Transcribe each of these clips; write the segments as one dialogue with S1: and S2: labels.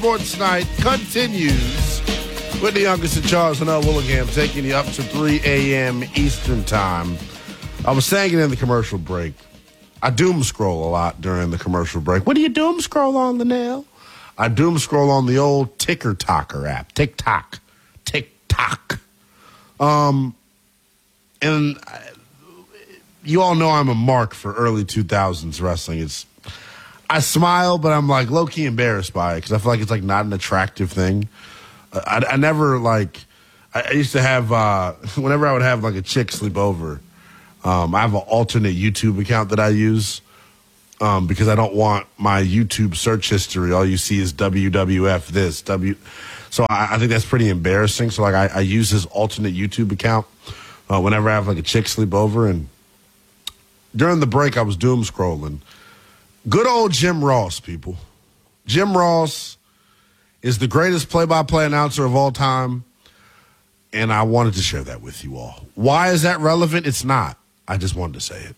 S1: Sports Night continues with the youngest in Charles and Willingham taking you up to 3 a.m. Eastern Time. I was saying it in the commercial break. I doom scroll a lot during the commercial break. What do you doom scroll on, Linnell? I doom scroll on the old Ticker-Tocker app. TikTok. And you all know I'm a mark for early 2000s wrestling. I smile, but I'm like low-key embarrassed by it because I feel like it's like not an attractive thing. I never like, I used to have, whenever I would have like a chick sleep over, I have an alternate YouTube account that I use because I don't want my YouTube search history. All you see is WWF this, So I think that's pretty embarrassing. So like I use his alternate YouTube account whenever I have like a chick sleep over. And during the break, I was doom scrolling. Good old Jim Ross, people. Jim Ross is the greatest play-by-play announcer of all time, and I wanted to share that with you all. Why is that relevant? It's not. I just wanted to say it.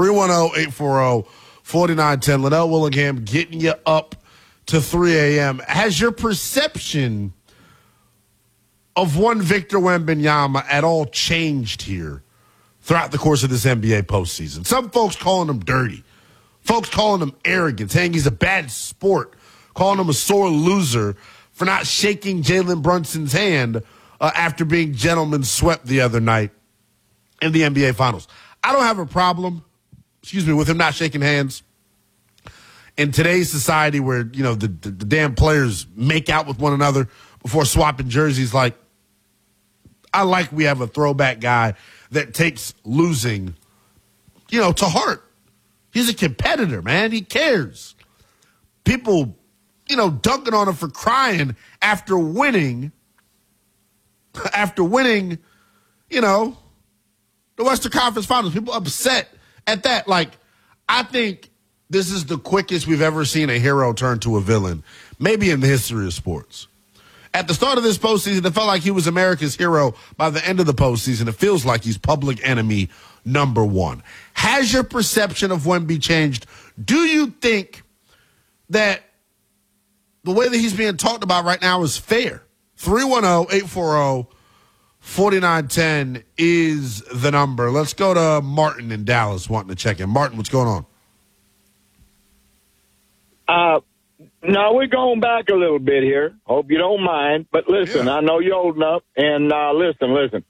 S1: 310-840-4910. Linnell Willingham getting you up to 3 a.m. Has your perception of one Victor Wembanyama at all changed here throughout the course of this NBA postseason? Some folks calling him dirty. Folks calling him arrogant, saying he's a bad sport, calling him a sore loser for not shaking Jalen Brunson's hand after being gentleman swept the other night in the NBA Finals. I don't have a problem, with him not shaking hands. In today's society where, the damn players make out with one another before swapping jerseys, like, I like we have a throwback guy that takes losing, to heart. He's a competitor, man. He cares. People, dunking on him for crying after winning, the Western Conference Finals. People upset at that. Like, I think this is the quickest we've ever seen a hero turn to a villain, maybe in the history of sports. At the start of this postseason, it felt like he was America's hero. By the end of the postseason, it feels like he's public enemy number one. Has your perception of Wemby changed? Do you think that the way that he's being talked about right now is fair? 310-840-4910 is the number. Let's go to Martin in Dallas wanting to check in. Martin, what's going on?
S2: No, we're going back a little bit here. Hope you don't mind. But listen, I know you're old enough. And listen.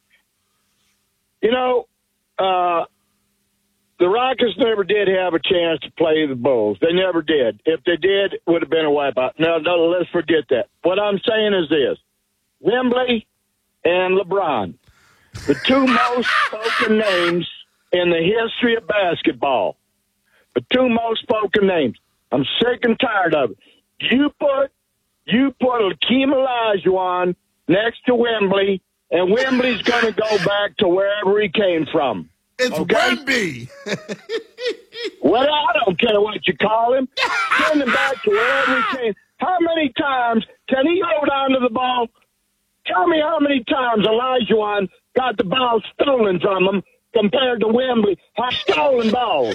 S2: The Rockets never did have a chance to play the Bulls. They never did. If they did, it would have been a wipeout. No, let's forget that. What I'm saying is this. Wembley and LeBron, the two most spoken names in the history of basketball. The two most spoken names. I'm sick and tired of it. You put Hakeem Olajuwon next to Wembley, and Wembley's going to go back to wherever he came from.
S1: It's Wemby.
S2: Well, I don't care what you call him. Send him back to wherever he came. How many times can he hold on to the ball? Tell me how many times Olajuwon got the ball stolen from him compared to Wembley has stolen balls.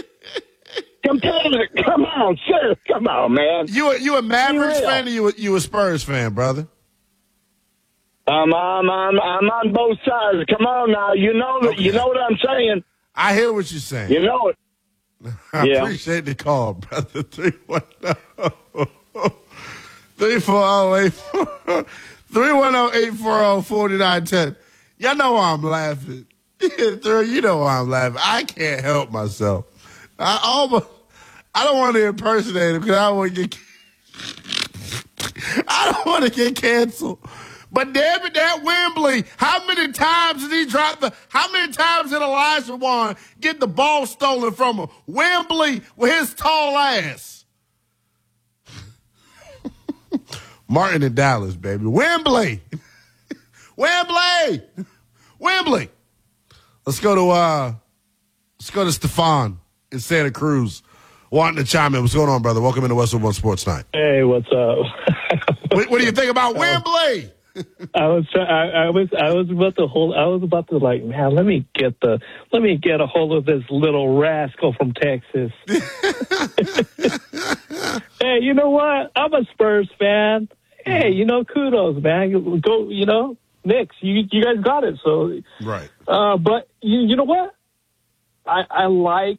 S2: Come on, sir. Come on, man.
S1: You a Mavericks fan or you a Spurs fan, brother?
S2: I'm on both sides. Come on now. You know what I'm saying.
S1: I hear what you're saying.
S2: You know it.
S1: I appreciate the call, brother. 310-840-4910. Y'all know why I'm laughing. You know why I'm laughing. I can't help myself. I don't want to impersonate him because I don't want to get canceled. But damn it, that Wembley, how many times did he drop how many times did Olajuwon get the ball stolen from him? Wembley with his tall ass. Martin in Dallas, baby. Wembley. Wembley. Let's go to Stefan in Santa Cruz wanting to chime in. What's going on, brother? Welcome into Westwood One Sports Night.
S3: Hey, what's up?
S1: What do you think about Wembley?
S3: I was about to like, man, let me get a hold of this little rascal from Texas. Hey, you know what? I'm a Spurs fan. Hey, kudos, man. Go, Knicks. You guys got it. So
S1: Right.
S3: But you know what? I like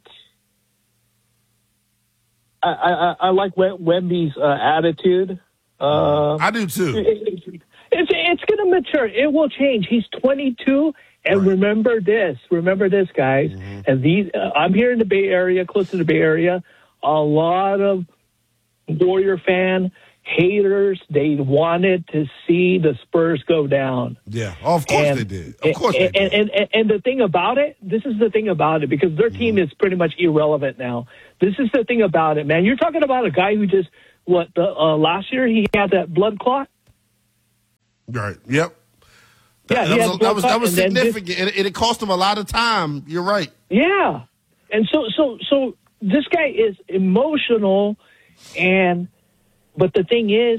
S3: Wemby's attitude.
S1: I do too.
S3: It's going to mature. It will change. He's 22, and
S1: Right.
S3: Remember this, guys.
S1: Mm-hmm.
S3: And I'm here in the Bay Area, close to the Bay Area. A lot of Warrior fan haters. They wanted to see the Spurs go down.
S1: Yeah. Oh, of course they did. Of course they did.
S3: And the thing about it, this is the thing about it, because their team is pretty much irrelevant now. This is the thing about it, man. You're talking about a guy who just, last year he had that blood clot?
S1: Right. Yep.
S3: Yeah,
S1: that was significant. And it cost him a lot of time. You're right.
S3: Yeah. And so this guy is emotional, but the thing is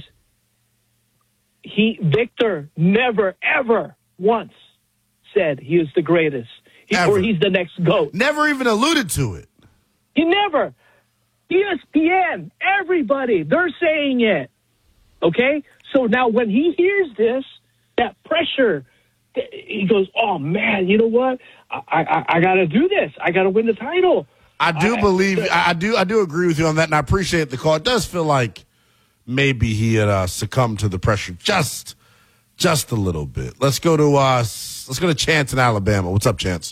S3: Victor never, ever once said he is the greatest or he's the next GOAT.
S1: Never even alluded to it.
S3: He never. ESPN, everybody, they're saying it. Okay? So now when he hears this, that pressure, he goes, oh, man, you know what? I got to do this. I got to win the title.
S1: I do agree with you on that, and I appreciate the call. It does feel like maybe he had succumbed to the pressure just a little bit. Let's go to Chance in Alabama. What's up, Chance?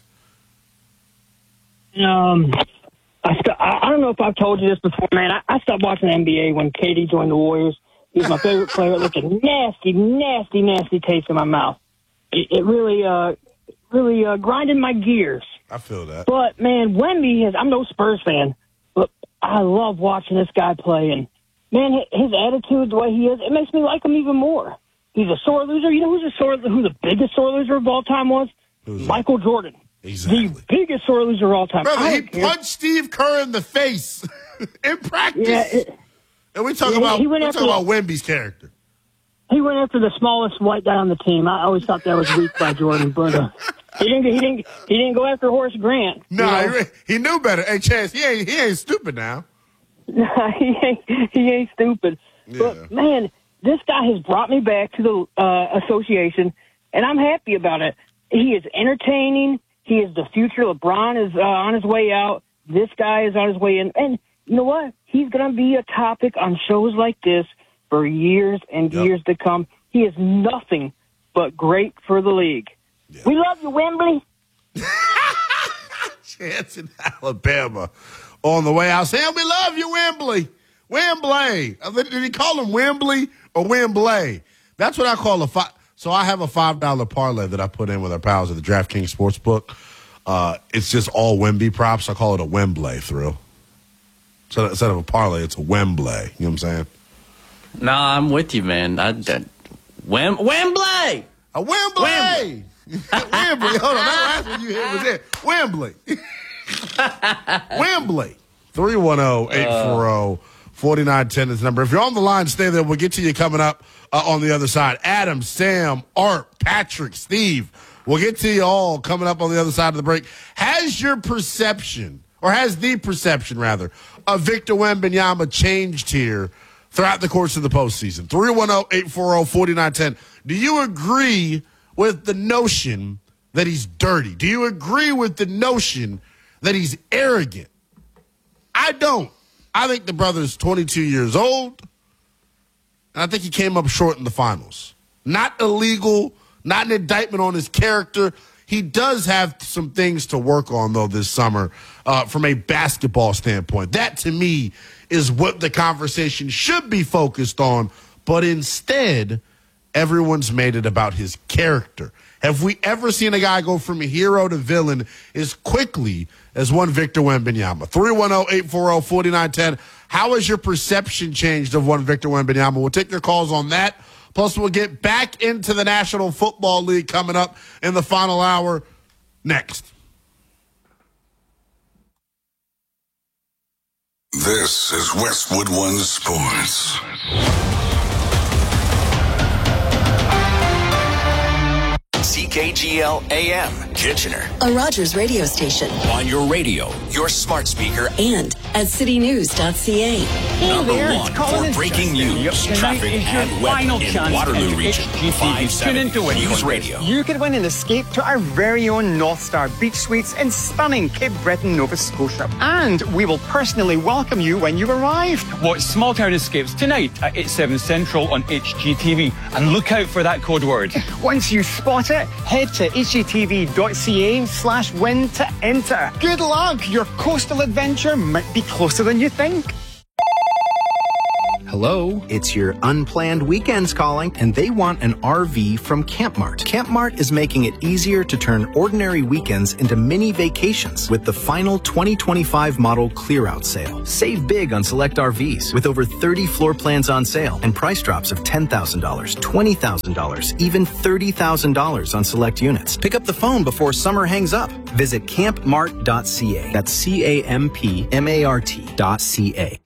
S4: I don't know if I've told you this before, man. I stopped watching the NBA when KD joined the Warriors. He was my favorite player. Looking nasty taste in my mouth. It really grinded my gears.
S1: I feel that.
S4: But, man, Wemby I'm no Spurs fan, but I love watching this guy play. And, man, his attitude, the way he is, it makes me like him even more. He's a sore loser. You know who the biggest sore loser of all time was? Michael Jordan.
S1: Exactly.
S4: The biggest sore loser of all time.
S1: Brother, he punched Steve Kerr in the face in practice.
S4: Yeah,
S1: and we talk about Wemby's character.
S4: He went after the smallest white guy on the team. I always thought that was weak by Jordan, but he didn't go after Horace Grant.
S1: No, he knew better. Hey, Chance, he ain't stupid now.
S4: No, he ain't stupid. Yeah. But man, this guy has brought me back to the association, and I'm happy about it. He is entertaining. He is the future. LeBron is on his way out. This guy is on his way in, and you know what? He's going to be a topic on shows like this for years and years to come. He is nothing but great for the league. Yeah. We love you, Wembley.
S1: Chance in Alabama on the way out saying, we love you, Wembley. Wembley. Did he call him Wembley or Wembley? That's what I call So I have a $5 parlay that I put in with our pals at the DraftKings Sportsbook. It's just all Wemby props. I call it a Wembley thrill. So instead of a parlay, it's a Wembley. You know what I'm saying?
S5: No, I'm with you, man. Wembley!
S1: A Wembley! Wembley. Hold on. That's what you hit was it. Wembley. Wembley. 310-840-4910 is the number. If you're on the line, stay there. We'll get to you coming up on the other side. Adam, Sam, Art, Patrick, Steve. We'll get to you all coming up on the other side of the break. Has the perception, of Victor Wembanyama changed here throughout the course of the postseason? 310-840-4910. Do you agree with the notion that he's dirty? Do you agree with the notion that he's arrogant? I don't. I think the brother's 22 years old, and I think he came up short in the finals. Not illegal, not an indictment on his character. He does have some things to work on, though, this summer from a basketball standpoint. That, to me, is what the conversation should be focused on. But instead, everyone's made it about his character. Have we ever seen a guy go from a hero to villain as quickly as one Victor Wembanyama? 310-840-4910. How has your perception changed of one Victor Wembanyama? We'll take your calls on that. Plus, we'll get back into the National Football League coming up in the final hour next.
S6: This is Westwood One Sports. CKGL AM, Kitchener.
S7: A Rogers radio station.
S6: On your radio, your smart speaker,
S7: and at citynews.ca.
S6: Number one for breaking news, traffic, and weather in Waterloo region. 570 News Radio.
S7: You could win an escape to our very own North Star Beach Suites in stunning Cape Breton, Nova Scotia. And we will personally welcome you when you arrive.
S8: Watch Small Town Escapes tonight at 8, 7 Central on HGTV. And look out for that code word.
S7: Once you spot it, head to hgtv.ca/win to enter. Good luck! Your coastal adventure might be closer than you think.
S9: Hello, it's your unplanned weekends calling, and they want an RV from Campmart. Campmart is making it easier to turn ordinary weekends into mini vacations with the final 2025 model clear-out sale. Save big on select RVs with over 30 floor plans on sale and price drops of $10,000, $20,000, even $30,000 on select units. Pick up the phone before summer hangs up. Visit campmart.ca. That's CAMPMART.ca.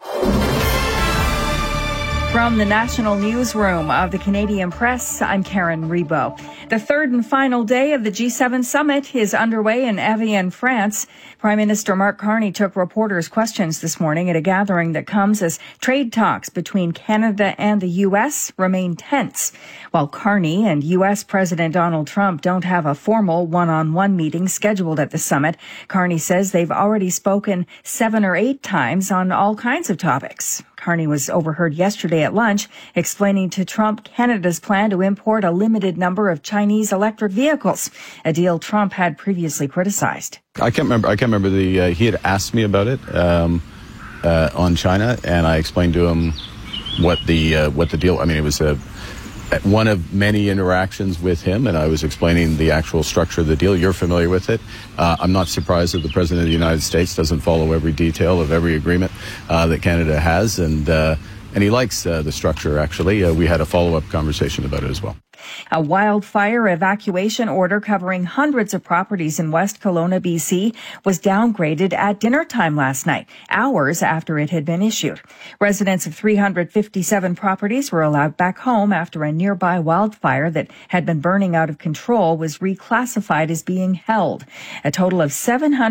S10: From the National Newsroom of the Canadian Press, I'm Karen Rebo. The third and final day of the G7 summit is underway in Evian, France. Prime Minister Mark Carney took reporters' questions this morning at a gathering that comes as trade talks between Canada and the U.S. remain tense. While Carney and U.S. President Donald Trump don't have a formal one-on-one meeting scheduled at the summit, Carney says they've already spoken 7 or 8 times on all kinds of topics. Carney was overheard yesterday at lunch explaining to Trump Canada's plan to import a limited number of Chinese electric vehicles, a deal Trump had previously criticized.
S11: I can't remember he had asked me about it on China, and I explained to him what the deal. I mean, it was one of many interactions with him, and I was explaining the actual structure of the deal. You're familiar with it. I'm not surprised that the President of the United States doesn't follow every detail of every agreement that Canada has, and he likes the structure, actually. We had a follow-up conversation about it as well.
S10: A wildfire evacuation order covering hundreds of properties in West Kelowna, BC, was downgraded at dinner time last night, hours after it had been issued. Residents of 357 properties were allowed back home after a nearby wildfire that had been burning out of control was reclassified as being held. A total of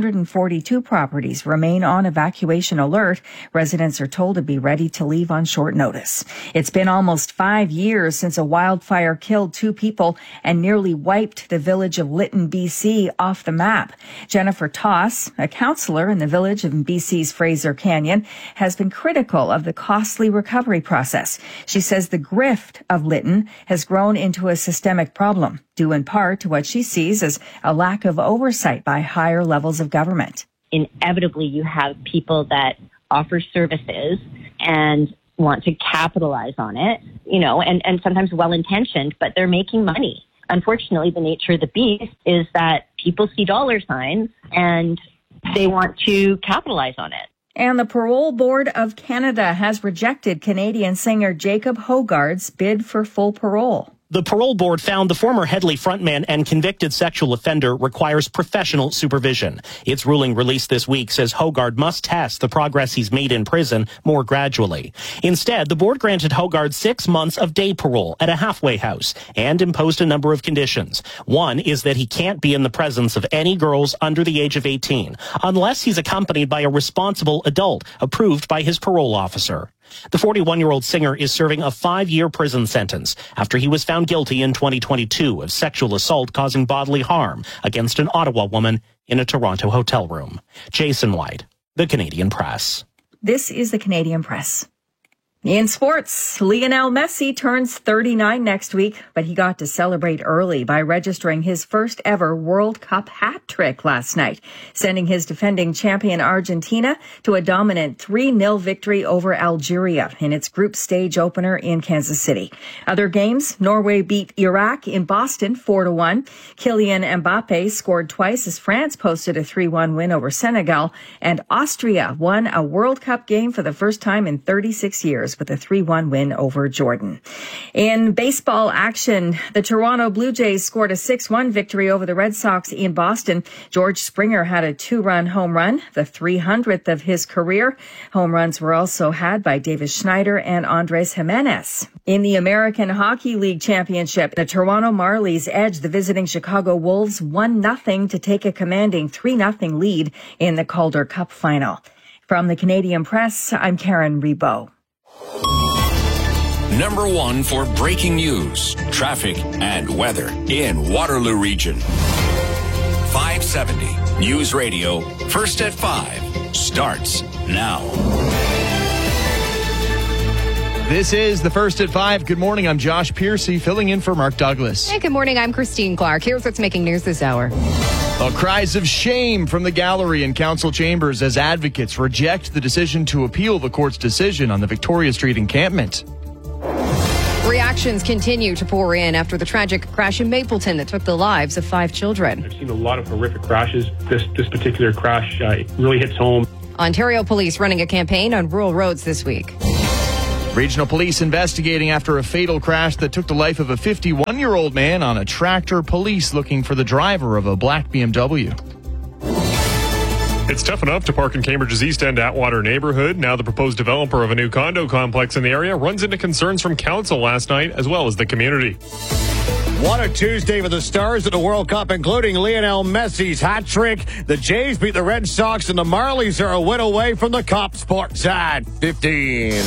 S10: 742 properties remain on evacuation alert. Residents are told to be ready to leave on short notice. It's been almost 5 years since a wildfire killed 2 people and nearly wiped the village of Lytton, BC off the map. Jennifer Toss, a councillor in the village of BC's Fraser Canyon, has been critical of the costly recovery process. She says the grift of Lytton has grown into a systemic problem, due in part to what she sees as a lack of oversight by higher levels of government.
S12: Inevitably, you have people that offer services and want to capitalize on it, and sometimes well-intentioned, but they're making money. Unfortunately, the nature of the beast is that people see dollar signs and they want to capitalize on it.
S10: And the Parole Board of Canada has rejected Canadian singer Jacob Hogarth's bid for full parole.
S13: The parole board found the former Headley frontman and convicted sexual offender requires professional supervision. Its ruling released this week says Hogarth must test the progress he's made in prison more gradually. Instead, the board granted Hogarth 6 months of day parole at a halfway house and imposed a number of conditions. One is that he can't be in the presence of any girls under the age of 18 unless he's accompanied by a responsible adult approved by his parole officer. The 41-year-old singer is serving a 5-year prison sentence after he was found guilty in 2022 of sexual assault causing bodily harm against an Ottawa woman in a Toronto hotel room. Jason White, The Canadian Press.
S10: This is The Canadian Press. In sports, Lionel Messi turns 39 next week, but he got to celebrate early by registering his first ever World Cup hat trick last night, sending his defending champion Argentina to a dominant 3-0 victory over Algeria in its group stage opener in Kansas City. Other games, Norway beat Iraq in Boston 4-1. Kylian Mbappe scored twice as France posted a 3-1 win over Senegal, and Austria won a World Cup game for the first time in 36 years. With a 3-1 win over Jordan. In baseball action, the Toronto Blue Jays scored a 6-1 victory over the Red Sox in Boston. George Springer had a 2-run home run, the 300th of his career. Home runs were also had by Davis Schneider and Andres Jimenez. In the American Hockey League Championship, the Toronto Marlies edged the visiting Chicago Wolves 1-0 to take a commanding 3-0 lead in the Calder Cup final. From the Canadian Press, I'm Karen Rebo.
S6: Number 1 for breaking news, traffic, and weather in Waterloo Region. 570 News Radio, First at 5, starts now.
S14: This is the First at 5. Good morning. I'm Josh Piercy, filling in for Mark Douglas.
S15: Hey, good morning. I'm Christine Clark. Here's what's making news this hour.
S14: Cries of shame from the gallery and council chambers as advocates reject the decision to appeal the court's decision on the Victoria Street encampment.
S15: Reactions continue to pour in after the tragic crash in Mapleton that took the lives of 5 children.
S16: I've seen a lot of horrific crashes. This particular crash really hits home.
S15: Ontario police running a campaign on rural roads this week.
S14: Regional police investigating after a fatal crash that took the life of a 51-year-old man on a tractor. Police looking for the driver of a black BMW.
S17: It's tough enough to park in Cambridge's East End Atwater neighborhood. Now the proposed developer of a new condo complex in the area runs into concerns from council last night, as well as the community.
S18: What a Tuesday for the stars of the World Cup, including Lionel Messi's hat trick. The Jays beat the Red Sox, and the Marlies are a win away from the Cup. Sportside 15.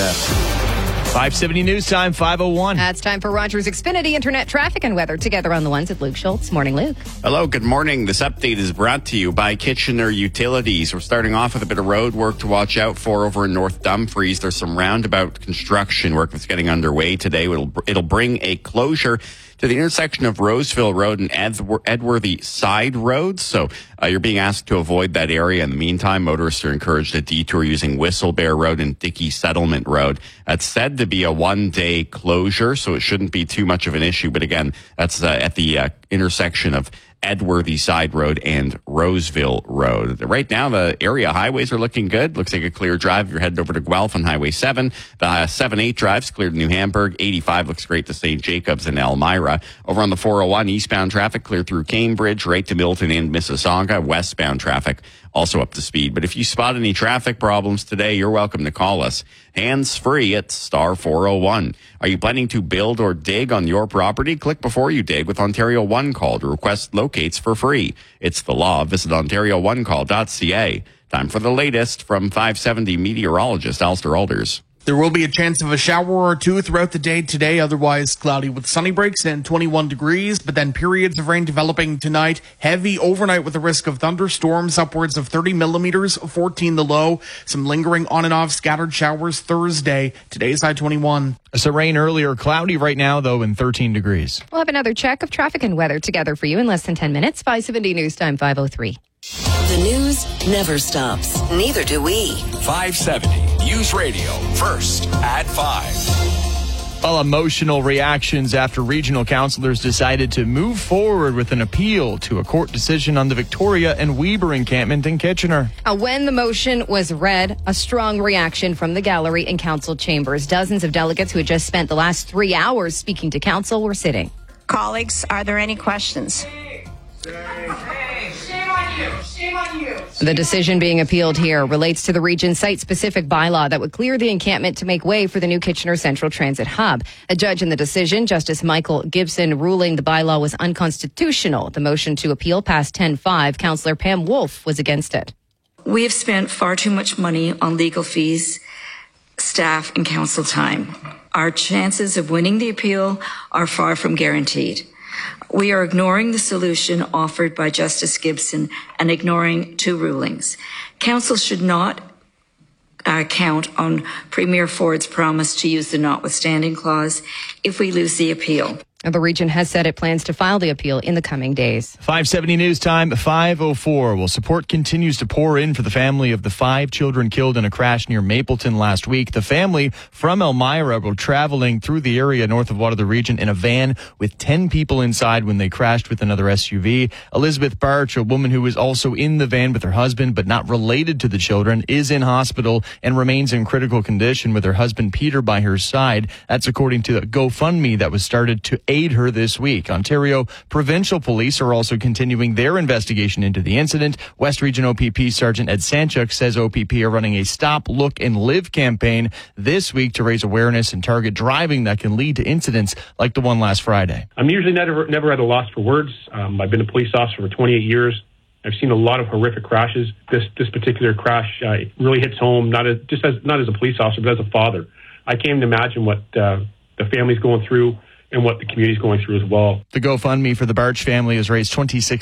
S14: 570 News Time, 5:01.
S15: It's time for Rogers Xfinity Internet traffic and weather. Together on the ones with Luke Schultz. Morning, Luke.
S19: Hello, good morning. This update is brought to you by Kitchener Utilities. We're starting off with a bit of road work to watch out for over in North Dumfries. There's some roundabout construction work that's getting underway today. It'll bring a closure to the intersection of Roseville Road and Edworthy Side Road. So you're being asked to avoid that area. In the meantime, motorists are encouraged to detour using Whistlebear Road and Dickey Settlement Road. That's said to be a one-day closure, so it shouldn't be too much of an issue. But again, that's at the intersection of Edworthy Side Road and Roseville Road. Right now, the area highways are looking good. Looks like a clear drive. You're headed over to Guelph on Highway 7. The 7-8 drive's cleared to New Hamburg. 85 looks great to St. Jacobs and Elmira. Over on the 401, eastbound traffic clear through Cambridge, right to Milton and Mississauga. Westbound traffic also up to speed. But if you spot any traffic problems today, you're welcome to call us. Hands-free at star 401. Are you planning to build or dig on your property? Click before you dig with Ontario One Call to request locates for free. It's the law. Visit OntarioOneCall.ca. Time for the latest from 570 meteorologist Alistair Alders.
S20: There will be a chance of a shower or two throughout the day today, otherwise cloudy with sunny breaks and 21 degrees, but then periods of rain developing tonight. Heavy overnight with a risk of thunderstorms, upwards of 30 millimeters, 14 the low. Some lingering on and off scattered showers Thursday. Today's high 21.
S14: So rain earlier, cloudy right now, though, and 13 degrees.
S15: We'll have another check of traffic and weather together for you in less than 10 minutes. 570 News Time, 5:03.
S21: The news never stops. Neither do we.
S6: 570 News Radio, First at 5.
S14: Well, emotional reactions after regional councillors decided to move forward with an appeal to a court decision on the Victoria and Weber encampment in Kitchener.
S15: When the motion was read, a strong reaction from the gallery and council chambers. Dozens of delegates who had just spent the last 3 hours speaking to council were sitting.
S22: Colleagues, are there any questions?
S15: Shame on you. The decision being appealed here relates to the region's site-specific bylaw that would clear the encampment to make way for the new Kitchener Central Transit Hub. A judge in the decision, Justice Michael Gibson, ruling the bylaw was unconstitutional. The motion to appeal passed 10-5. Councillor Pam Wolf was against it.
S22: We have spent far too much money on legal fees, staff, and council time. Our chances of winning the appeal are far from guaranteed. We are ignoring the solution offered by Justice Gibson and ignoring two rulings. Council should not count on Premier Ford's promise to use the notwithstanding clause if we lose the appeal.
S15: The region has said it plans to file the appeal in the coming days.
S14: 570 News Time, 5:04. Well, support continues to pour in for the family of the 5 children killed in a crash near Mapleton last week. The family from Elmira were traveling through the area north of Waterloo Region in a van with 10 people inside when they crashed with another SUV. Elizabeth Barch, a woman who was also in the van with her husband but not related to the children, is in hospital and remains in critical condition with her husband Peter by her side. That's according to a GoFundMe that was started to aid her this week. Ontario Provincial Police are also continuing their investigation into the incident. West Region OPP Sergeant Ed Sanchuk says OPP are running a Stop, Look and Live campaign this week to raise awareness and target driving that can lead to incidents like the one last Friday.
S16: I'm usually never at a loss for words. I've been a police officer for 28 years. I've seen a lot of horrific crashes. This particular crash really hits home, not as a police officer, but as a father. I can't even imagine what the family's going through and what the community's going through as well.
S14: The GoFundMe for the Barch family has raised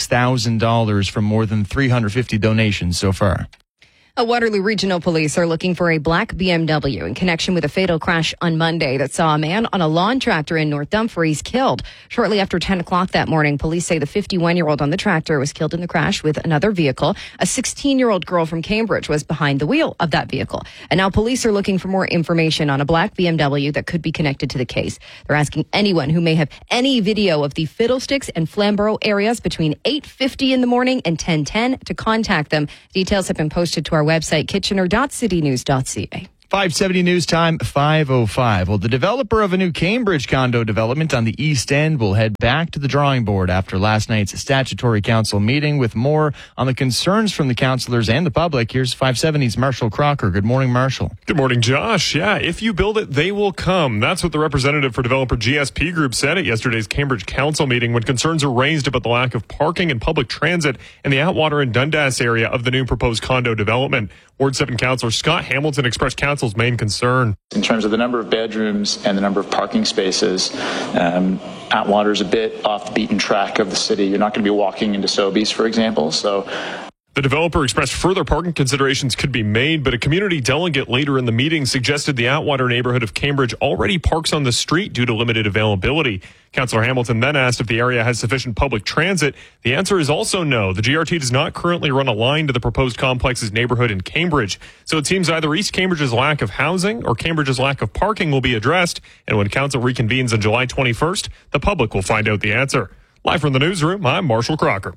S14: $26,000 from more than 350 donations so far.
S15: Waterloo Regional Police are looking for a black BMW in connection with a fatal crash on Monday that saw a man on a lawn tractor in North Dumfries killed. Shortly after 10 o'clock that morning, police say the 51-year-old on the tractor was killed in the crash with another vehicle. A 16-year-old girl from Cambridge was behind the wheel of that vehicle. And now police are looking for more information on a black BMW that could be connected to the case. They're asking anyone who may have any video of the Fiddlesticks and Flamborough areas between 8:50 in the morning and 10:10 to contact them. Details have been posted to our website, kitchener.citynews.ca.
S14: 570 news time, 5:05. Well, the developer of a new Cambridge condo development on the East End will head back to the drawing board after last night's statutory council meeting. With more on the concerns from the councillors and the public, here's 570's Marshall Crocker. Good morning, Marshall.
S17: Good morning, Josh. Yeah, if you build it, they will come. That's what the representative for developer GSP Group said at yesterday's Cambridge council meeting when concerns are raised about the lack of parking and public transit in the Atwater and Dundas area of the new proposed condo development. Ward 7 councillor Scott Hamilton expressed council's main concern.
S2: In terms of the number of bedrooms and the number of parking spaces, Atwater's a bit off the beaten track of the city. You're not going to be walking into Sobeys, for example, so...
S17: The developer expressed further parking considerations could be made, but a community delegate later in the meeting suggested the Atwater neighborhood of Cambridge already parks on the street due to limited availability. Councillor Hamilton then asked if the area has sufficient public transit. The answer is also no. The GRT does not currently run a line to the proposed complex's neighborhood in Cambridge. So it seems either East Cambridge's lack of housing or Cambridge's lack of parking will be addressed. And when council reconvenes on July 21st, the public will find out the answer. Live from the newsroom, I'm Marshall Crocker.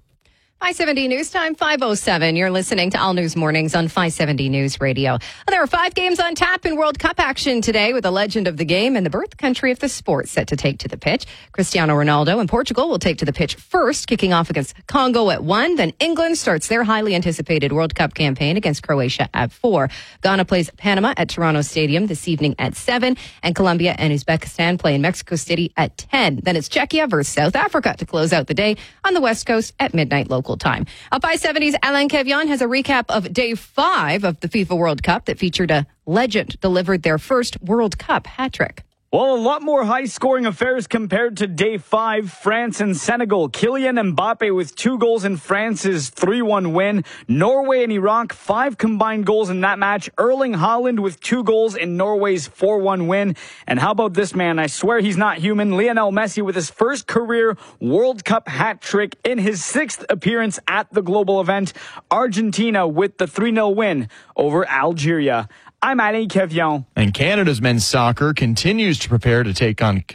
S15: 570 News Time, 5:07. You're listening to All News Mornings on 570 News Radio. There are 5 games on tap in World Cup action today with a legend of the game and the birth country of the sport set to take to the pitch. Cristiano Ronaldo and Portugal will take to the pitch first, kicking off against Congo at 1. Then England starts their highly anticipated World Cup campaign against Croatia at 4. Ghana plays Panama at Toronto Stadium this evening at 7. And Colombia and Uzbekistan play in Mexico City at 10. Then it's Czechia versus South Africa to close out the day on the West Coast at midnight local time. 570's Alain Kevion has a recap of Day 5 of the FIFA World Cup that featured a legend delivered their first World Cup hat-trick.
S3: Well, a lot more high-scoring affairs compared to Day 5, France and Senegal. Kylian Mbappe with 2 goals in France's 3-1 win. Norway and Iraq, 5 combined goals in that match. Erling Haaland with 2 goals in Norway's 4-1 win. And how about this man? I swear he's not human. Lionel Messi with his first career World Cup hat-trick in his 6th appearance at the global event. Argentina with the 3-0 win over Algeria. I'm Alain Kevion.
S14: And Canada's men's soccer continues to prepare to take on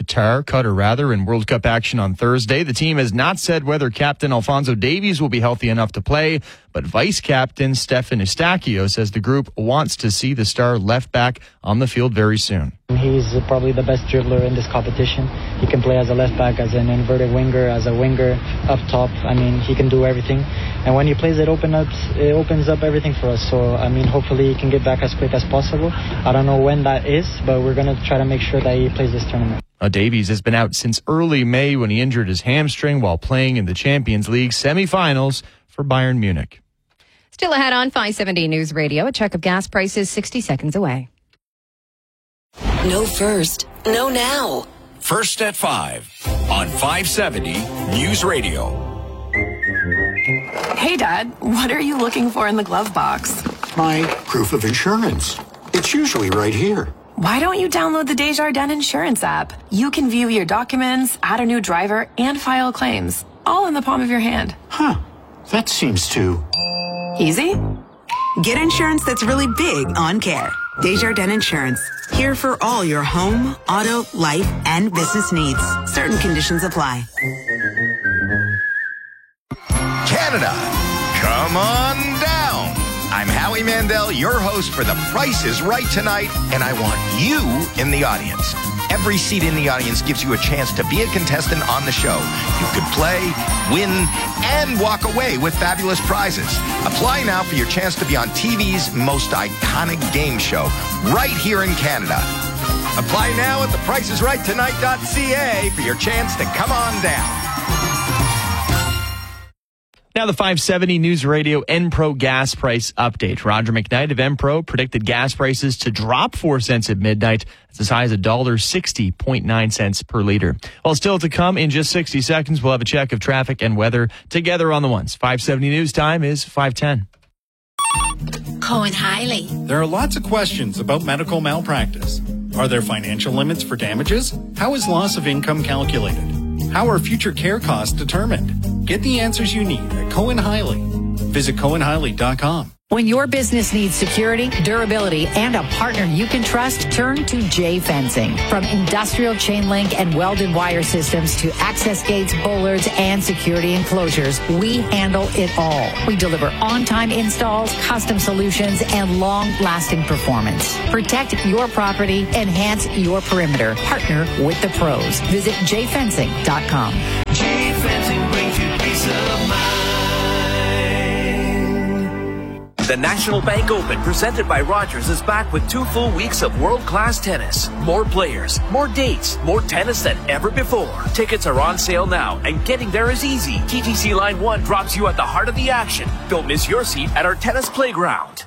S14: Qatar in World Cup action on Thursday. The team has not said whether captain Alphonso Davies will be healthy enough to play, but vice captain Stefan Eustáquio says the group wants to see the star left back on the field very soon.
S23: He's probably the best dribbler in this competition. He can play as a left back, as an inverted winger, as a winger, up top. I mean, he can do everything. And when he plays, it opens up everything for us. So, I mean, hopefully he can get back as quick as possible. I don't know when that is, but we're going to try to make sure that he plays this tournament.
S14: Davies has been out since early May when he injured his hamstring while playing in the Champions League semifinals for Bayern Munich.
S15: Still ahead on 570 News Radio, a check of gas prices 60 seconds away.
S21: No first, no now.
S6: First at 5 on 570 News Radio.
S24: Hey, Dad, what are you looking for in the glove box?
S25: My proof of insurance. It's usually right here.
S24: Why don't you download the Desjardins Insurance app? You can view your documents, add a new driver, and file claims, all in the palm of your hand.
S25: Huh. That seems too...
S24: easy?
S26: Get insurance that's really big on care. Desjardins Insurance. Here for all your home, auto, life, and business needs. Certain conditions apply.
S27: Canada, come on down. I'm Howie Mandel, your host for The Price is Right tonight, and I want you in the audience. Every seat in the audience gives you a chance to be a contestant on the show. You could play, win, and walk away with fabulous prizes. Apply now for your chance to be on TV's most iconic game show, right here in Canada. Apply now at thepricesrighttonight.ca for your chance to come on down.
S14: Now the 570 News Radio Enpro gas price update. Roger McKnight of Enpro predicted gas prices to drop 4 cents at midnight. That's as high as $1.60.9 per liter. Well, still to come in just 60 seconds, we'll have a check of traffic and weather together on the ones. 570 News Time is 5:10.
S1: Cohen Hiley.
S4: There are lots of questions about medical malpractice. Are there financial limits for damages? How is loss of income calculated? How are future care costs determined? Get the answers you need at Cohen Hiley. Visit CohenHiley.com.
S5: When your business needs security, durability, and a partner you can trust, turn to J Fencing. From industrial chain link and welded wire systems to access gates, bollards, and security enclosures, we handle it all. We deliver on-time installs, custom solutions, and long-lasting performance. Protect your property, enhance your perimeter. Partner with the pros. Visit jfencing.com.
S7: J Fencing brings you peace of mind.
S8: The National Bank Open, presented by Rogers, is back with 2 full weeks of world-class tennis. More players, more dates, more tennis than ever before. Tickets are on sale now, and getting there is easy. TTC Line 1 drops you at the heart of the action. Don't miss your seat at our tennis playground.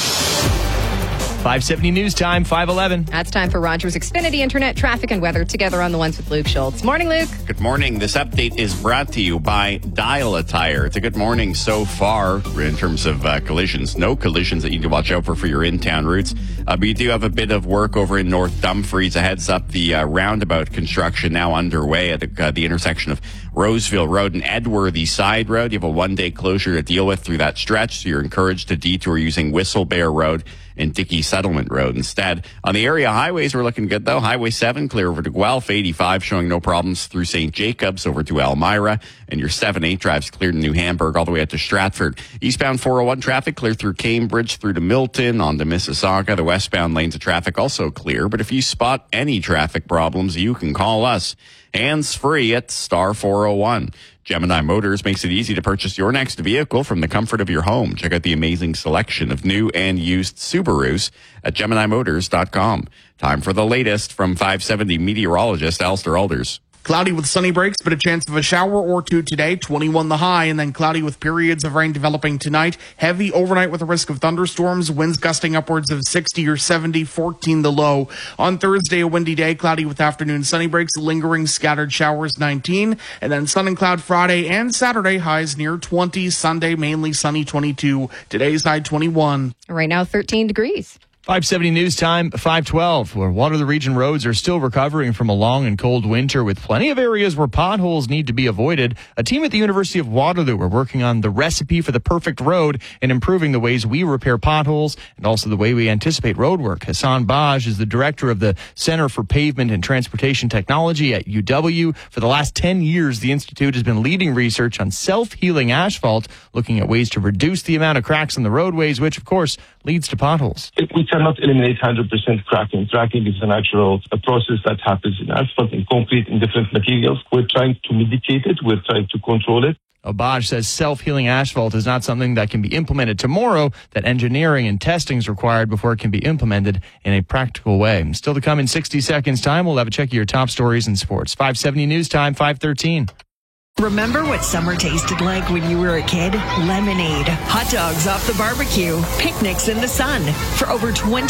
S14: 570 News Time, 5:11.
S15: That's time for Rogers Xfinity Internet traffic and weather together on the ones with Luke Schultz. Morning, Luke.
S19: Good morning. This update is brought to you by Dial a Tire. It's a good morning so far in terms of collisions. No collisions that you need to watch out for your in-town routes. But you do have a bit of work over in North Dumfries. A heads up, the roundabout construction now underway at the intersection of Roseville Road and Edworthy Side Road. You have a one-day closure to deal with through that stretch, so you're encouraged to detour using Whistlebear Road and Dickey Settlement Road instead. On the area highways, we're looking good though. Highway 7 clear over to Guelph, 85 showing no problems through St. Jacobs over to Elmira, and your 7-8 drives cleared to New Hamburg all the way up to Stratford. Eastbound 401 traffic clear through Cambridge through to Milton on to Mississauga. The westbound lanes of traffic also clear, but if you spot any traffic problems, you can call us. Hands free at star 401. Gemini Motors makes it easy to purchase your next vehicle from the comfort of your home. Check out the amazing selection of new and used Subarus at GeminiMotors.com. Time for the latest from 570 meteorologist Alistair Alders.
S20: Cloudy with sunny breaks, but a chance of a shower or two today. 21 the high, and then cloudy with periods of rain developing tonight. Heavy overnight with a risk of thunderstorms. Winds gusting upwards of 60 or 70, 14 the low. On Thursday, a windy day, cloudy with afternoon sunny breaks, lingering scattered showers, 19. And then sun and cloud Friday and Saturday, highs near 20. Sunday, mainly sunny, 22. Today's high, 21.
S15: Right now, 13 degrees.
S14: 570 News Time, 5:12, where Waterloo Region roads are still recovering from a long and cold winter with plenty of areas where potholes need to be avoided. A team at the University of Waterloo are working on the recipe for the perfect road and improving the ways we repair potholes and also the way we anticipate road work. Hassan Baj is the director of the Center for Pavement and Transportation Technology at UW. For the last 10 years, the Institute has been leading research on self-healing asphalt, looking at ways to reduce the amount of cracks in the roadways, which, of course, leads to potholes.
S9: We cannot eliminate 100% cracking. Cracking is a natural process that happens in asphalt, in concrete, in different materials. We're trying to mitigate it. We're trying to control it.
S14: Abaj says self-healing asphalt is not something that can be implemented tomorrow, that engineering and testing is required before it can be implemented in a practical way. Still to come in 60 seconds time, we'll have a check of your top stories in sports. 570 News Time, 5:13.
S11: Remember what summer tasted like when you were a kid? Lemonade, hot dogs off the barbecue, picnics in the sun. For over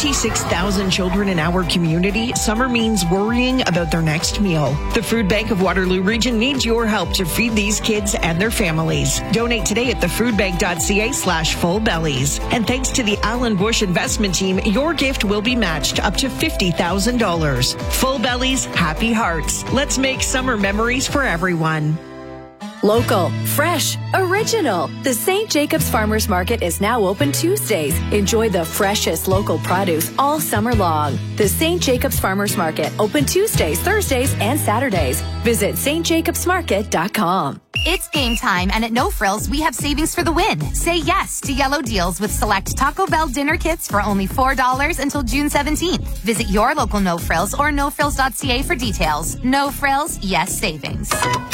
S11: 26,000 children in our community, summer means worrying about their next meal. The Food Bank of Waterloo Region needs your help to feed these kids and their families. Donate today at thefoodbank.ca/fullbellies. And thanks to the Alan Bush Investment Team, your gift will be matched up to $50,000. Full Bellies, happy hearts. Let's make summer memories for everyone.
S28: Local, fresh, original. The St. Jacobs Farmers Market is now open Tuesdays. Enjoy the freshest local produce all summer long. The St. Jacobs Farmers Market, open Tuesdays, Thursdays, and Saturdays. Visit stjacobsmarket.com.
S29: It's game time, and at No Frills, we have savings for the win. Say yes to yellow deals with select Taco Bell dinner kits for only $4 until June 17th. Visit your local No Frills or nofrills.ca for details. No Frills, yes savings.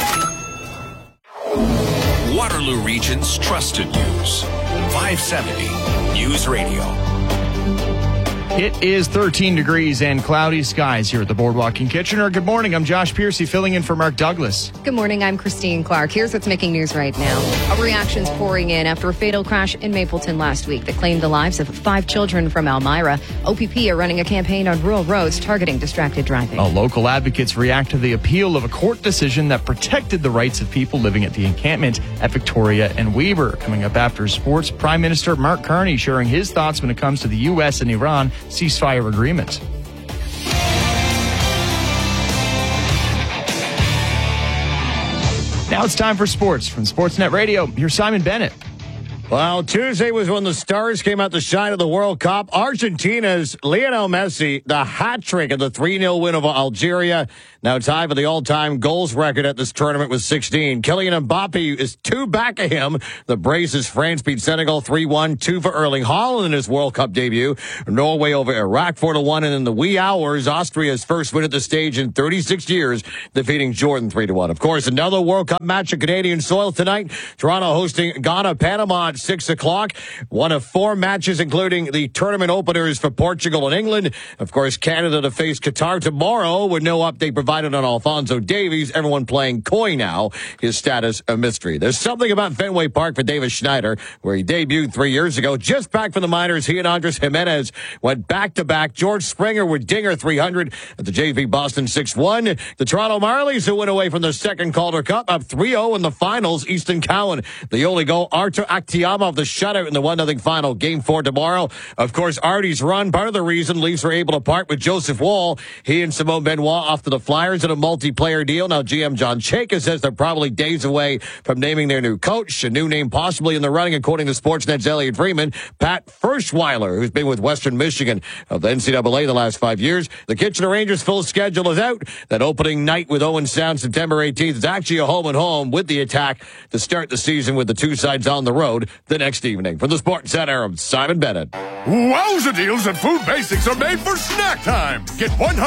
S6: Waterloo Region's trusted news. 570 News Radio.
S14: It is 13 degrees and cloudy skies here at the Boardwalk in Kitchener. Good morning. I'm Josh Piercy filling in for Mark Douglas.
S15: Good morning. I'm Christine Clark. Here's what's making news right now. Reactions pouring in after a fatal crash in Mapleton last week that claimed the lives of 5 children from Elmira. OPP are running a campaign on rural roads targeting distracted driving.
S14: Local advocates react to the appeal of a court decision that protected the rights of people living at the encampment at Victoria and Weber. Coming up after sports, Prime Minister Mark Carney sharing his thoughts when it comes to the U.S. and Iran ceasefire agreement. Now it's time for sports. From Sportsnet Radio, here's Simon Bennett.
S2: Well, Tuesday was when the stars came out to shine at the World Cup. Argentina's Lionel Messi, the hat trick of the 3-0 win over Algeria. Now tied for the all-time goals record at this tournament with 16. Kylian Mbappe is 2 back of him. The braces, France beat Senegal 3-1, 2 for Erling Haaland in his World Cup debut. Norway over Iraq 4-1, and in the wee hours, Austria's first win at the stage in 36 years, defeating Jordan 3-1. Of course, another World Cup match at Canadian soil tonight. Toronto hosting Ghana, Panama at 6 o'clock. One of 4 matches, including the tournament openers for Portugal and England. Of course, Canada to face Qatar tomorrow with no update provided on Alphonso Davies. Everyone playing coy now. His status a mystery. There's something about Fenway Park for Davis Schneider, where he debuted 3 years ago. Just back from the minors, he and Andres Jimenez went back-to-back. George Springer with Dinger 300 at the JV Boston 6-1. The Toronto Marlies, who went away from the second Calder Cup, up 3-0 in the finals. Easton Cowan, the only goal. Artur Aktiama of the shutout in the 1-0 final. Game 4 tomorrow. Of course, Artie's run, part of the reason Leafs were able to part with Joseph Wall. He and Simone Benoit off to the Flyers in a multiplayer deal. Now, GM John Chayka says they're probably days away from naming their new coach. A new name possibly in the running, according to Sportsnet's Elliot Freeman. Pat Ferschweiler, who's been with Western Michigan of the NCAA the last 5 years. The Kitchener Rangers' full schedule is out. That opening night with Owen Sound, September 18th, is actually a home-and-home with the Attack to start the season with the 2 sides on the road the next evening. From the Sports Center, I'm Simon Bennett.
S3: Wowza deals at Food Basics are made for snack time. Get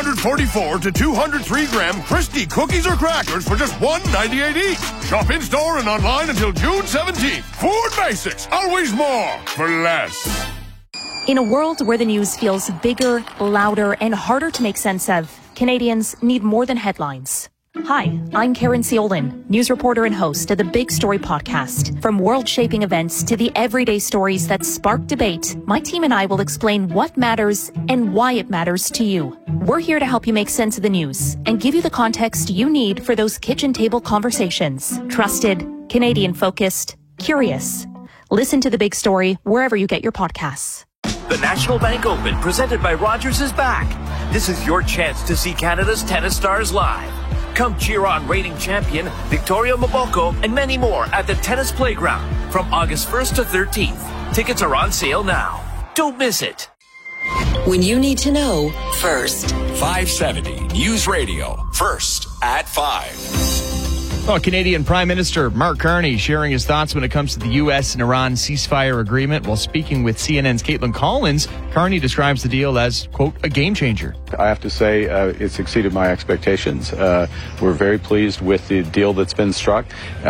S3: 144 to 203-gram Christie cookies or crackers for just $1.98 each. Shop in-store and online until June 17th. Food Basics, always more for less.
S10: In a world where the news feels bigger, louder, and harder to make sense of, Canadians need more than headlines. Hi, I'm Karen Ciolin, news reporter and host of the Big Story podcast. From world-shaping events to the everyday stories that spark debate, my team and I will explain what matters and why it matters to you. We're here to help you make sense of the news and give you the context you need for those kitchen table conversations. Trusted, Canadian-focused, curious. Listen to The Big Story wherever you get your podcasts.
S8: The National Bank Open, presented by Rogers, is back. This is your chance to see Canada's tennis stars live. Come cheer on reigning champion Victoria Mboko and many more at the Tennis Playground from August 1st to 13th. Tickets are on sale now. Don't miss it.
S21: When you need to know first.
S6: 570 News Radio. First at 5.
S14: Well, Canadian Prime Minister Mark Carney sharing his thoughts when it comes to the U.S. and Iran ceasefire agreement. While speaking with CNN's Caitlin Collins, Carney describes the deal as, quote, a game changer.
S12: I have to say it's exceeded my expectations. We're very pleased with the deal that's been struck.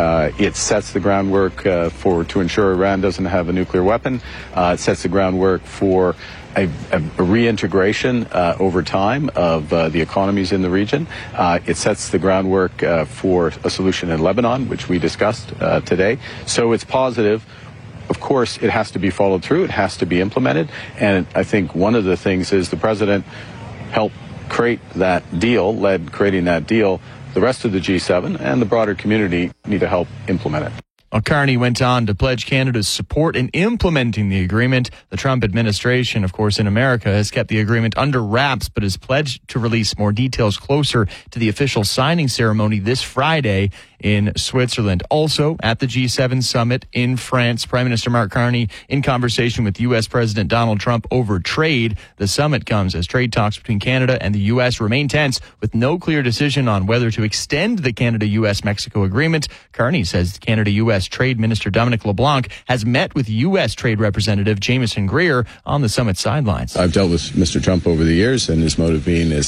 S12: It sets the groundwork to ensure Iran doesn't have a nuclear weapon. It sets the groundwork for a reintegration over time of the economies in the region. It sets the groundwork for a solution in Lebanon, which we discussed today. So it's positive. Of course, it has to be followed through. It has to be implemented. And I think one of the things is the president helped create that deal, led creating that deal. The rest of the G7 and the broader community need to help implement it.
S14: Carney went on to pledge Canada's support in implementing the agreement. The Trump administration, of course, in America, has kept the agreement under wraps, but has pledged to release more details closer to the official signing ceremony this Friday in Switzerland. Also, at the G7 summit in France, Prime Minister Mark Carney in conversation with U.S. President Donald Trump over trade. The summit comes as trade talks between Canada and the U.S. remain tense, with no clear decision on whether to extend the Canada-U.S.-Mexico agreement. Carney says Canada-U.S. Trade Minister Dominic LeBlanc has met with U.S. Trade Representative Jameson Greer on the summit sidelines.
S13: I've dealt with Mr. Trump over the years, and his motive being is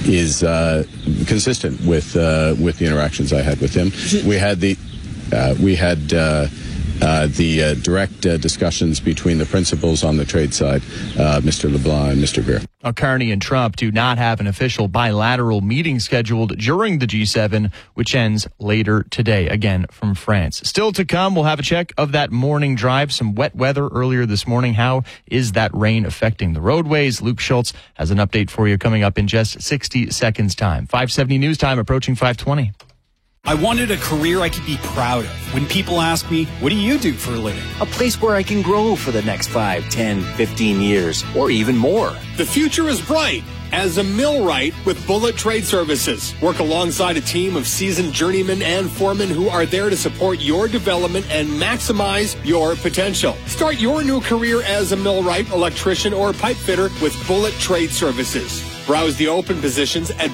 S13: consistent with the interactions I had with him. We had the direct discussions between the principals on the trade side, Mr. LeBlanc and Mr. Greer.
S14: Carney and Trump do not have an official bilateral meeting scheduled during the G7, which ends later today, again from France. Still to come, we'll have a check of that morning drive. Some wet weather earlier this morning. How is that rain affecting the roadways? Luke Schultz has an update for you coming up in just 60 seconds time. 5:70 news time approaching 5:20.
S6: I wanted a career I could be proud of. When people ask me, what do you do for a living?
S16: A place where I can grow for the next 5, 10, 15 years, or even more.
S17: The future is bright as a millwright with Bullet Trade Services. Work alongside a team of seasoned journeymen and foremen who are there to support your development and maximize your potential. Start your new career as a millwright, electrician, or pipe fitter with Bullet Trade Services. Browse the open positions at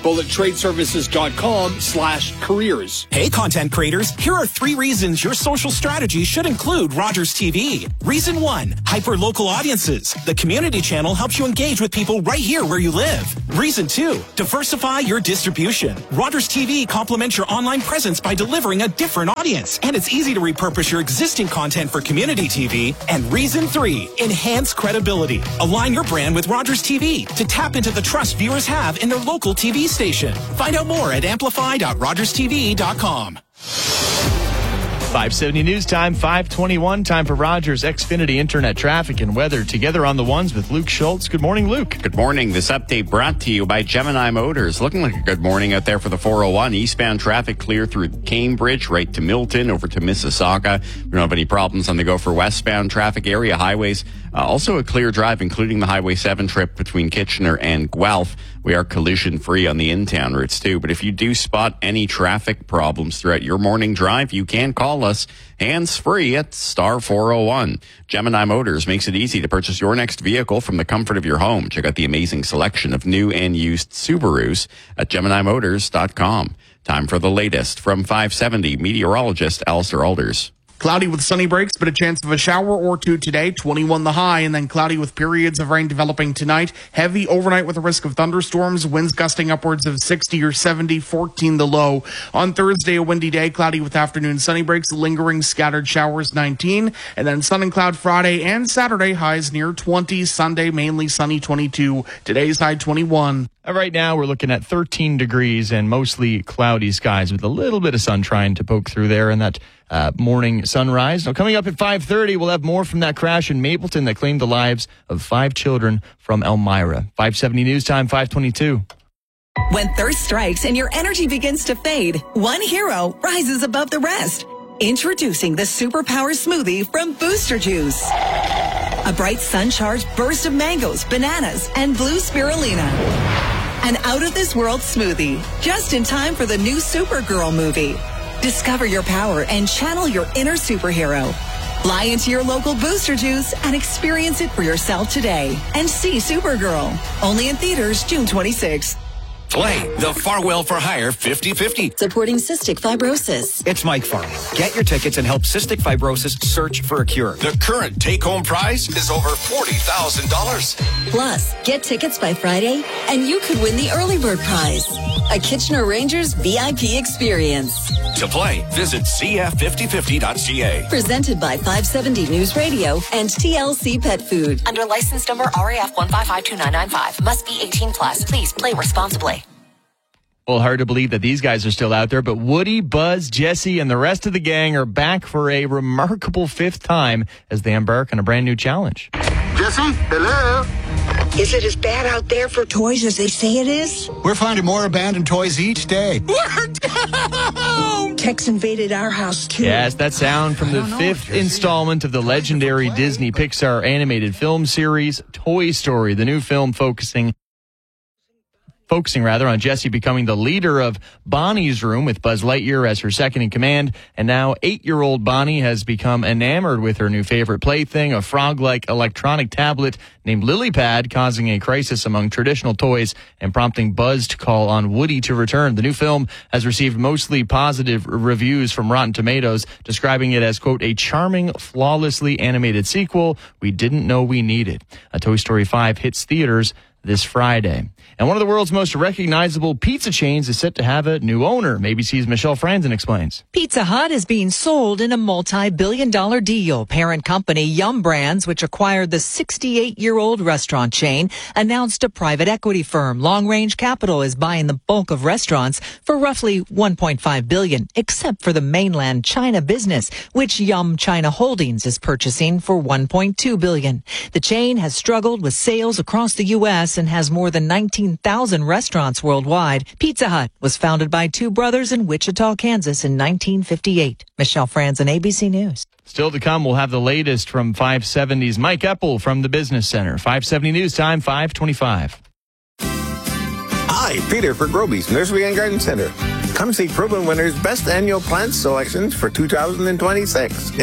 S17: bullettradeservices.com/careers.
S18: Hey, content creators, here are 3 reasons your social strategy should include Rogers TV. Reason 1, hyper-local audiences. The community channel helps you engage with people right here where you live. Reason 2, diversify your distribution. Rogers TV complements your online presence by delivering a different audience. And it's easy to repurpose your existing content for community TV. And reason 3, enhance credibility. Align your brand with Rogers TV to tap into the trust viewers have in their local TV station. Find out more at amplify.rogerstv.com.
S14: 5:70 news time, 5:21, time for Rogers Xfinity Internet traffic and weather together on the ones with Luke Schultz. Good morning, Luke.
S19: Good morning. This update brought to you by Gemini Motors. Looking like a good morning out there for the 401. Eastbound traffic clear through Cambridge, right to Milton, over to Mississauga. We don't have any problems on the go for westbound traffic area highways. Also a clear drive, including the Highway 7 trip between Kitchener and Guelph. We are collision-free on the in-town routes, too. But if you do spot any traffic problems throughout your morning drive, you can call us hands-free at star 401. Gemini Motors makes it easy to purchase your next vehicle from the comfort of your home. Check out the amazing selection of new and used Subarus at GeminiMotors.com. Time for the latest from 570 meteorologist Alistair Alders.
S20: Cloudy with sunny breaks, but a chance of a shower or two today, 21 the high, and then cloudy with periods of rain developing tonight. Heavy overnight with a risk of thunderstorms, winds gusting upwards of 60 or 70, 14 the low. On Thursday, a windy day, cloudy with afternoon sunny breaks, lingering scattered showers, 19, and then sun and cloud Friday and Saturday, highs near 20, Sunday mainly sunny, 22, today's high 21.
S14: Right now, we're looking at 13 degrees and mostly cloudy skies with a little bit of sun trying to poke through there in that morning sunrise. Now, coming up at 5:30, we'll have more from that crash in Mapleton that claimed the lives of 5 children from Elmira. 5:70 news time, 5:22.
S22: When thirst strikes and your energy begins to fade, one hero rises above the rest. Introducing the Superpower Smoothie from Booster Juice. A bright sun-charged burst of mangoes, bananas, and blue spirulina. An out-of-this-world smoothie, just in time for the new Supergirl movie. Discover your power and channel your inner superhero. Fly into your local Booster Juice and experience it for yourself today. And see Supergirl. Only in theaters June 26th.
S18: Play the Farwell for Hire 50-50.
S21: Supporting cystic fibrosis.
S23: It's Mike Farwell. Get your tickets and help cystic fibrosis search for a cure.
S18: The current take-home prize is over $40,000.
S21: Plus, get tickets by Friday, and you could win the early bird prize. A Kitchener Rangers VIP experience.
S18: To play, visit cf5050.ca.
S21: Presented by 570 News Radio and TLC Pet Food.
S28: Under license number RAF 1552995. Must be 18 plus. Please play responsibly.
S14: Well, hard to believe that these guys are still out there, but Woody, Buzz, Jesse, and the rest of the gang are back for a remarkable 5th time as they embark on a brand new challenge.
S24: Jesse, hello?
S25: Is it as bad out there for toys as they say it is?
S24: We're finding more abandoned toys each day.
S25: We're down! Tex invaded our house, too.
S14: Yes, that sound from the 5th installment of the legendary Disney Pixar animated film series, Toy Story, the new film focusing on Jessie becoming the leader of Bonnie's room with Buzz Lightyear as her second in command. And now 8-year-old Bonnie has become enamored with her new favorite plaything, a frog-like electronic tablet named LilyPad, causing a crisis among traditional toys and prompting Buzz to call on Woody to return. The new film has received mostly positive reviews from Rotten Tomatoes, describing it as, quote, a charming, flawlessly animated sequel we didn't know we needed. A Toy Story 5 hits theaters this Friday. And one of the world's most recognizable pizza chains is set to have a new owner. ABC's Michelle Franzen explains.
S1: Pizza Hut is being sold in a multi-billion-dollar deal. Parent company Yum Brands, which acquired the 68-year-old restaurant chain, announced a private equity firm, Long Range Capital, is buying the bulk of restaurants for roughly $1.5 billion, except for the mainland China business, which Yum China Holdings is purchasing for $1.2 billion. The chain has struggled with sales across the U.S. and has more than 19,000 restaurants worldwide. Pizza Hut was founded by two brothers in Wichita, Kansas in 1958. Michelle Franzen, ABC News.
S14: Still to come, we'll have the latest from 570's Mike Eppel from the Business Center. 570 News Time, 525.
S4: Hi, Peter for Groby's Nursery and Garden Center. Come see Proven Winners' best annual plant selections for 2026.